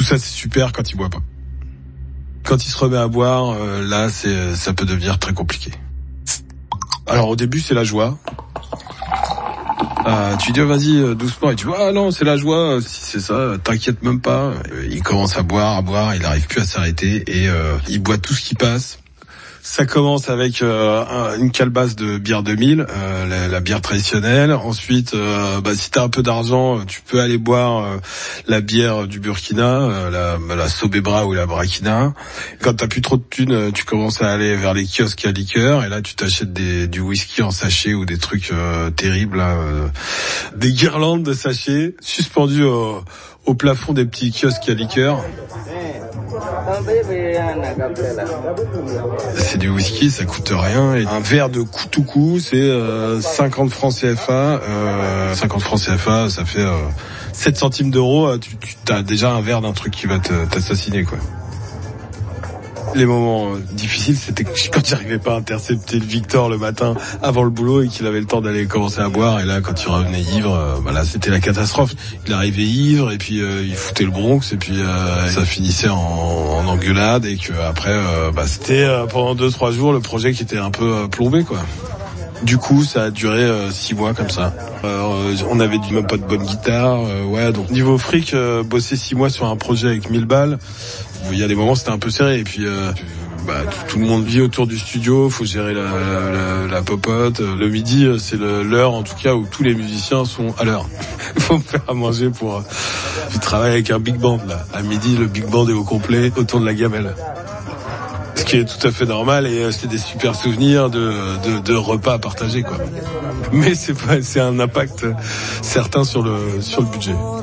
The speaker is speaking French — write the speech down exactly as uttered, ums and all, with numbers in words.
ça, c'est super quand il boit pas. Quand il se remet à boire, euh, là, c'est, ça peut devenir très compliqué. Alors au début, c'est la joie. Euh, tu dis oh, vas-y euh, doucement et tu vois ah non c'est la joie, si c'est ça t'inquiète même pas. Euh, il commence à boire à boire, il n'arrive plus à s'arrêter et euh, il boit tout ce qui passe. Ça commence avec euh, un, une calebasse de bière deux mille, euh, la, la bière traditionnelle. Ensuite, euh, bah, si t'as un peu d'argent, tu peux aller boire euh, la bière du Burkina, euh, la, la Sobebra ou la Brakina. Quand t'as plus trop de thunes, tu commences à aller vers les kiosques à liqueur. Et là, tu t'achètes des, du whisky en sachet ou des trucs euh, terribles, là, euh, des guirlandes de sachets suspendues au, au plafond des petits kiosques à liqueur. C'est du whisky, ça coûte rien. Et un verre de Koutoukou, c'est euh, cinquante francs C F A. Euh, cinquante francs C F A, ça fait euh, sept centimes d'euros. Tu, tu as déjà un verre d'un truc qui va te, t'assassiner, quoi. Les moments difficiles, c'était quand j'arrivais pas à intercepter le Victor le matin avant le boulot et qu'il avait le temps d'aller commencer à boire. Et là, quand il revenait ivre, euh, bah là, c'était la catastrophe. Il arrivait ivre et puis euh, il foutait le Bronx et puis euh, ça finissait en, en engueulade et que après, euh, bah, c'était euh, pendant deux trois jours le projet qui était un peu euh, plombé, quoi. Du coup, ça a duré euh, six mois comme ça. Euh, on avait du même pas de bonne guitare, euh, ouais. Donc niveau fric, euh, bosser six mois sur un projet avec mille balles. Il y a des moments c'était un peu serré et puis euh, bah, tout, tout le monde vit autour du studio, faut gérer la, la, la, la popote. Le midi c'est le, l'heure en tout cas où tous les musiciens sont à l'heure. Il faut me faire à manger pour. Euh, je travaille avec un big band là. À midi le big band est au complet autour de la gamelle. Ce qui est tout à fait normal et euh, c'est des super souvenirs de, de, de repas à partager, quoi. Mais c'est pas, c'est un impact certain sur le sur le budget.